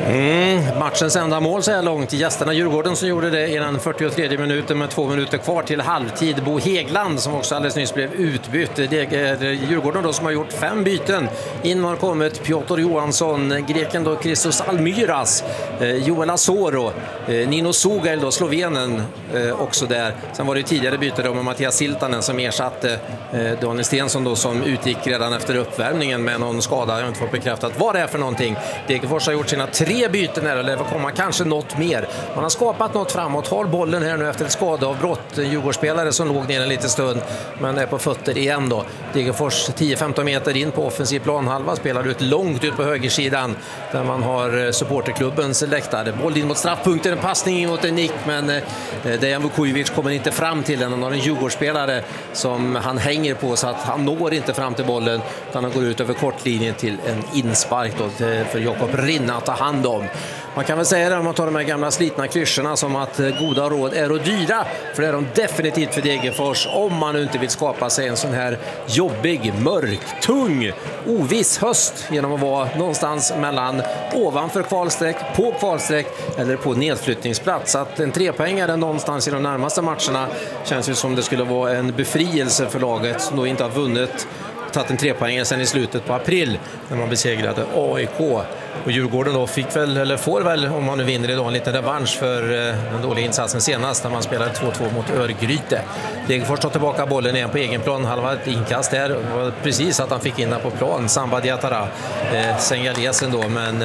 Matchens enda mål så här långt. Gästerna Djurgården som gjorde det i den 43 minuten med 2 minuter kvar till halvtid. Bo Hegland som också alldeles nyss blev utbytt. Det är Djurgården då som har gjort 5 byten. In har kommit Piotr Johansson, greken då Christos Almyras, Joel Asoro, Nino Sugail då, slovenen också där. Sen var det tidigare byte då med Mattias Siltanen som ersatte Daniel Stensson då som utgick redan efter uppvärmningen med någon skada. Jag har inte fått bekräftat vad det är för någonting. Degerfors har gjort sina 3 byten här och det kommer kanske något mer. Man har skapat något framåt, har bollen här nu efter ett skadeavbrott. Djurgårdsspelare som låg ner en liten stund men är på fötter igen då. Degerfors 10-15 meter in på offensiv planhalva, spelar ut långt ut på högersidan där man har supporterklubbens läktare. Boll in mot straffpunkten, en passning in mot en nick men Dejan Vukovic kommer inte fram till den. Han har en Djurgårdsspelare som han hänger på så att han når inte fram till bollen utan han går ut över kortlinjen till en inspark då för Jakob Rinna att ta hand om. Man kan väl säga det om man tar de här gamla slitna klyschorna som att goda råd är och dyra, för det är de definitivt för Degerfors om man nu inte vill skapa sig en sån här jobbig, mörk, tung, oviss höst genom att vara någonstans mellan ovanför kvalstreck, på kvalstreck eller på nedflyttningsplats. Så att en 3-poängare någonstans i de närmaste matcherna känns ju som det skulle vara en befrielse för laget som då inte har tagit en 3-poängare sen i slutet på april när man besegrade AIK. Och Djurgården då får väl om man nu vinner idag en liten revansch för den dåliga insatsen senast när man spelade 2-2 mot Örgryte. Degerfors tar tillbaka bollen igen på egen plan, halva ett inkast där. Det var precis att han fick in på plan, Samba Diatara, Sengalesen då, men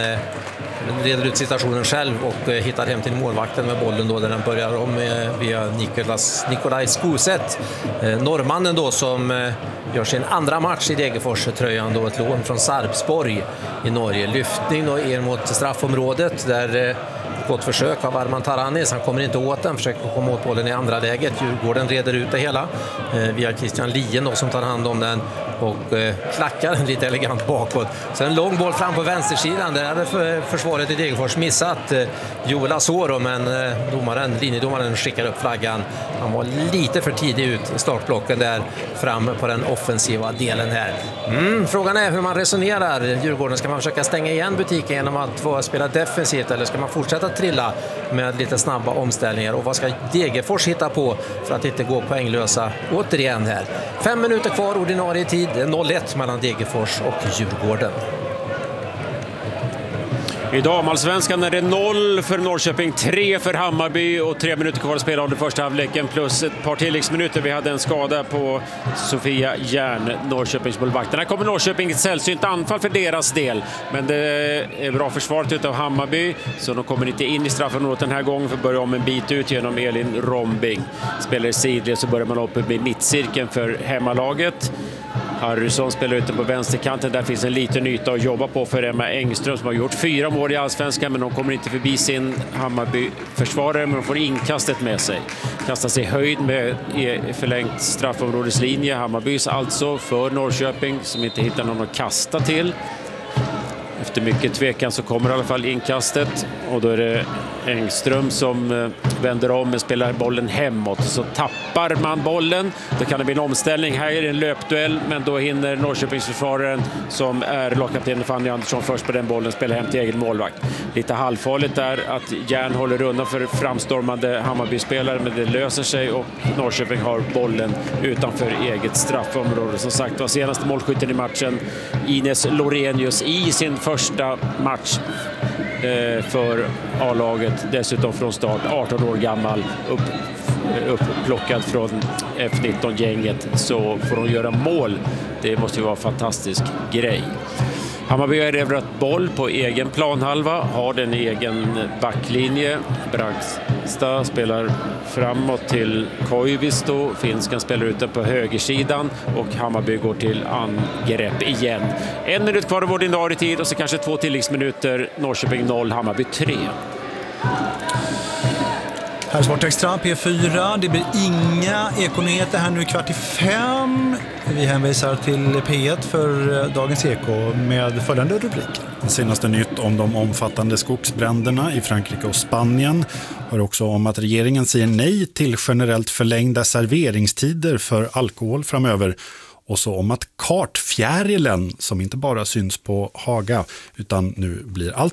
reder ut situationen själv och hittar hem till målvakten med bollen då där den börjar om via Nikolaj Skuset. Norrmannen då som gör sin andra match i Degerfors-tröjan då, ett lån från Sarpsborg i Norge. Lyftning då er mot straffområdet där gott försök av Arman Taranis. Han kommer inte åt den, försöker komma åt bollen i andra läget. Djurgården reder ut det hela via Christian Lien då, som tar hand om den och klackar den lite elegant bakåt. Sen en lång boll fram på vänstersidan. Där hade försvaret i Degerfors missat Joel Asoro, men linjedomaren skickar upp flaggan. Han var lite för tidig ut i startblocken där fram på den offensiva delen här. Frågan är hur man resonerar. Djurgården, ska man försöka stänga igen butiken genom att spela defensivt eller ska man fortsätta trilla med lite snabba omställningar? Och vad ska Degerfors hitta på för att inte gå poänglösa återigen här? 5 minuter kvar ordinarie tid. 0-1 mellan Degerfors och Djurgården. I damallsvenskan är det 0 för Norrköping, 3 för Hammarby och 3 minuter kvar att spela av den första halvleken plus ett par tilläggsminuter. Vi hade en skada på Sofia Järn, Norrköpings målvakt. Här kommer Norrköping ett sällsynt anfall för deras del, men det är bra försvaret utav Hammarby så de kommer inte in i straffområdet den här gången för att börja om en bit ut genom Elin Rombing. Spelar i sidled så börjar man uppe i mittcirkeln för hemmalaget. Harrison spelar ute på vänsterkanten. Där finns en liten yta att jobba på för Emma Engström som har gjort 4 mål i allsvenskan, men de kommer inte förbi sin Hammarby-försvarare, men de får inkastet med sig. Kastar sig höjd med förlängt straffområdeslinje. Hammarbys alltså för Norrköping som inte hittar någon att kasta till. Efter mycket tvekan så kommer i alla fall inkastet och då är det Engström som vänder om och spelar bollen hemåt. Så tappar man bollen. Då kan det bli en omställning. Här är det en löpduell, men då hinner Norrköpingsförsvararen som är lagkapten Fanny Andersson först på den bollen spela hem till egen målvakt. Lite halvfarligt där att Järn håller undan för framstormande Hammarby-spelare, men det löser sig och Norrköping har bollen utanför eget straffområde. Som sagt var senaste målskytten i matchen Ines Lorenius i sin första match för A-laget, dessutom från start, 18 år gammal, upplockad från F19-gänget, så får de göra mål. Det måste ju vara en fantastisk grej. Hammarby har erövrat boll på egen planhalva, har den egen backlinje. Bragstad spelar framåt till Koivisto, finskan spelar ute på högersidan och Hammarby går till angrepp igen. 1 minut kvar av ordinarie tid och så kanske 2 tilläggsminuter. Norrköping 0, Hammarby 3. Här är Sport Extra, P4. Det blir inga ekonyheter här nu 4:45. Vi hänvisar till P1 för dagens eko med följande rubrik. Senaste nytt om de omfattande skogsbränderna i Frankrike och Spanien. Hör också om att regeringen säger nej till generellt förlängda serveringstider för alkohol framöver. Och så om att kartfjärilen, som inte bara syns på Haga utan nu blir allt